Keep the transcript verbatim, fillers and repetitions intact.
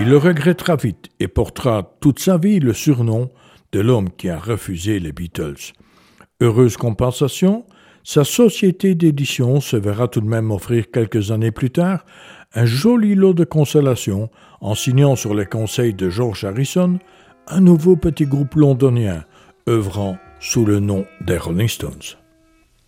Il le regrettera vite et portera toute sa vie le surnom de l'homme qui a refusé les Beatles. Heureuse compensation, sa société d'édition se verra tout de même offrir quelques années plus tard un joli lot de consolation en signant sur les conseils de George Harrison un nouveau petit groupe londonien œuvrant sous le nom des Rolling Stones.